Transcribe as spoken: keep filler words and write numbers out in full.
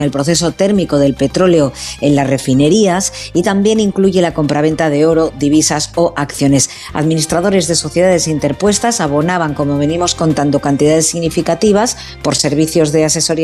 el proceso térmico del petróleo en las refinerías y también incluye la compraventa de oro, divisas o acciones. Administradores de sociedades interpuestas abonaban, como venimos contando, cantidades significativas por servicios de asesoría